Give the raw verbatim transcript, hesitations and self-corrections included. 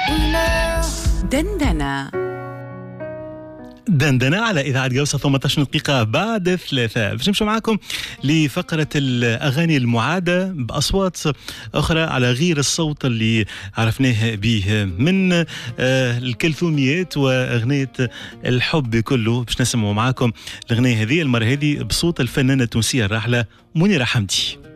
دندنة دندنة على إذاعة جوسة ثمانية عشر دقيقة بعد ثلاثة. باش نمشي معاكم لفقرة الأغاني المعادة بأصوات أخرى على غير الصوت اللي عرفناه به من آه الكلثوميات وأغنية الحب كله. باش نسمعوا معاكم الأغنية هذه المرة هذه بصوت الفنانة التونسية الراحلة منيرة حمدي.